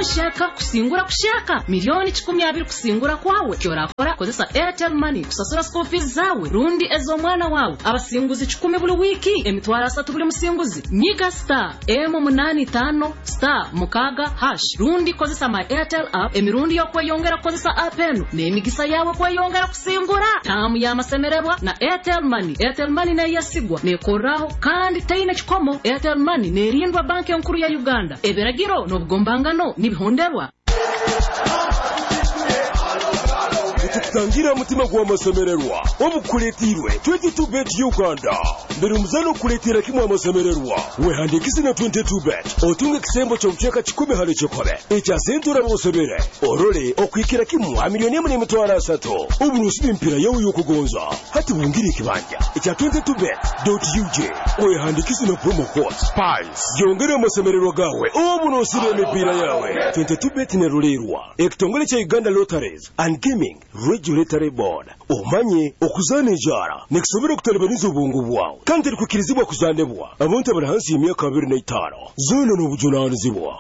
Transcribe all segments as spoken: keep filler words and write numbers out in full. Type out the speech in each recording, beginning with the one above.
shaka kusingura kushaka milioni kikumi abiri kusingura kwawe kyorakora kozesa Airtel Money kusasura school fees zawe rundi ezo mwana wawe abasinguzi kikumi buli wiki emitwara asatu buli musinguzi nyiga star emu munani tano star mukaga hash rundi kozesa my Airtel app emirundi yo kweyongera kozesa app eno n'emigisa yawe kweyongera kusingura tamu ya masemererwa na Airtel Money. Airtel Money na yasigwa nekoraho kandi tayina kikomo. Airtel Money nerindwa banki nkuru ya Uganda eberagiro n'obugombangano nibihonderwa. Tangira mutima gwa masemererwa omukuletirwe twenty-two bet Uganda mbere muzano kuletira kimwe masemererwa wehandikisi na twenty-two bet otunga kisembo cyo mcheka kikumi hali chikobe echa sentura bosebere orole okwikira kimwe milioni emwe n'emitwalo asatu uburusi mpira yawe yokugonza hati bungiri kibanja echa twenty-two bet dot u j wehandikisi na promo code spice yongera masemererwa gawe obunosire emipira yawe. Twenty-two bet ne rulerwa ekitongole cha Uganda Lotteries and Gaming Regulatory Board omanye okuzana ejara nekisobera kutalibaniza obwongo bwawe kandi likukirizibwa kuzanebwa abantu abali hansi y'emyaka abiri n'etaano zona n'obujunaanizibwa.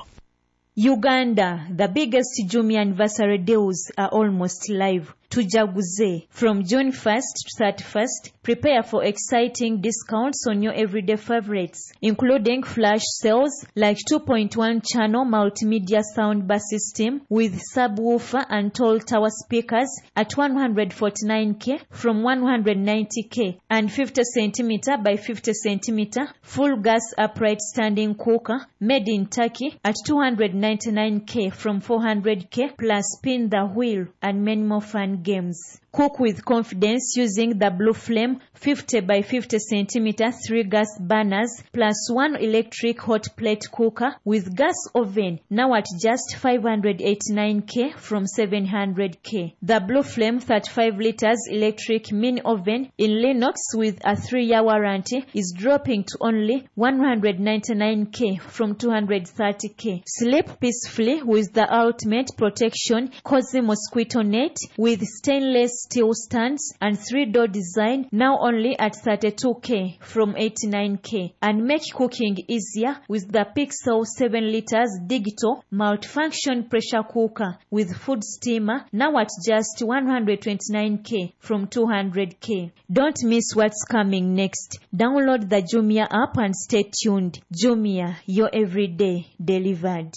Uganda, the biggest Jumia anniversary deals are almost live. Tujaguze. From June first to thirty-first, prepare for exciting discounts on your everyday favorites, including flash sales like two point one channel multimedia soundbar system with subwoofer and tall tower speakers at one hundred forty-nine thousand from one hundred ninety thousand, and fifty centimeter by fifty centimeter full gas upright standing cooker made in Turkey at two hundred ninety-nine thousand from four hundred thousand, plus spin the wheel and many more fun games. Cook with confidence using the Blue Flame fifty by fifty centimeter three gas burners plus one electric hot plate cooker with gas oven, now at just five hundred eighty-nine thousand from seven hundred thousand. The Blue Flame thirty-five liters electric mini oven in Linux with a three year warranty is dropping to only one hundred ninety-nine thousand from two hundred thirty thousand. Sleep peacefully with the ultimate protection cozy mosquito net with stainless steel stands and three-door design, now only at thirty-two thousand from eighty-nine thousand. And make cooking easier with the Pixel seven liters digital multifunction pressure cooker with food steamer, now at just one hundred twenty-nine thousand from two hundred thousand. Don't miss what's coming next. Download the Jumia app and stay tuned. Jumia, your everyday delivered.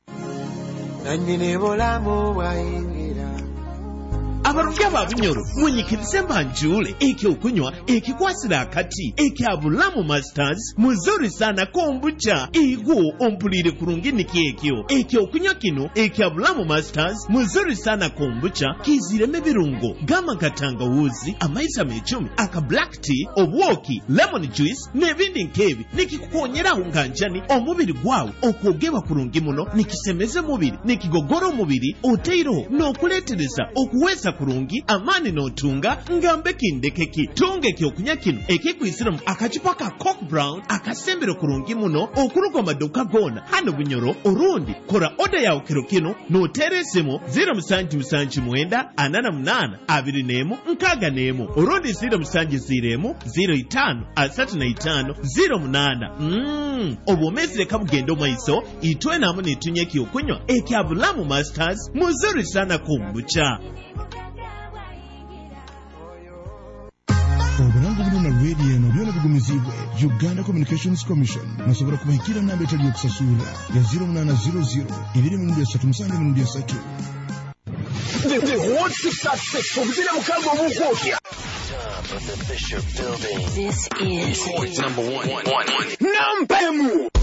Abarufya babunyoro mwenyikirize mbanjule eke okunywa eke kwasira akati eke abulamu masters muzuri sana kombucha igu ompulire kurungi nikiekyo eke okunywa kino eke abulamu masters muzuri sana kombucha kizireme birungo gama katanga uzi amaisa mechumi aka black tea obwoki lemon juice nebindi nkebi nikikukonyera unganjani omubiri gwawe okwogewa kurungi muno nikisemeze mubiri nikigogoro mubiri oteiro nokuletereza okuweza kurungi amani notunga ngambe kindekeki tunge kyokunya kino ekikwisiramu akacupa ka Coke Brown akasembero kurungi muno okuruga maduka gona hano bunyoro urundi kora oda yawe kiro kino noteresemo zero musanji musanji mwenda anana munana abiri nemu nkaga nemu urundi zero musanji ziremu zero itano asatu na itano zero munana mmm obomezire kabugendo maiso itwe namu nitunye kyokunywa eki abulamu masters muzuri sana kombucha. Oburangu buno na radio no byona bigumizibwe Uganda Communications Commission nasobora kubahikira namba etali okusasula ya zero nine zero zero ibiri mu ndya satu musange mu ndya satu. The hot six at six obuzira mukambo obukokya. This is Number one. Number one.